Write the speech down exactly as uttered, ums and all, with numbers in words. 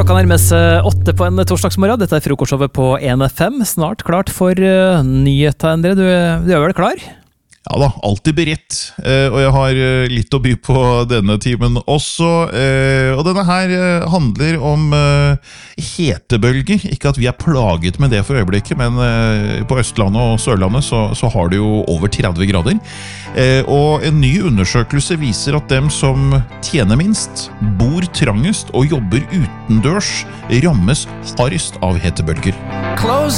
Klokka nærmer seg åtte på en torsdagsmorgen. Dette er frokostshowet på en F M. Snart klart for uh, nyheter, Endre. Du, du er vel klar? Ja da, alltid beredt, eh, og jeg har eh, litt å by på denne timen også, eh, og denne her eh, handler om eh, hetebølger. Ikke at vi er plaget med det for øyeblikket, men eh, på Østlandet og Sørlandet så, så har det jo over tretti grader. Eh, og en ny undersøkelse viser at dem som tjener minst, bor trangest og jobber utendørs, rammes hardest av hetebølger. Close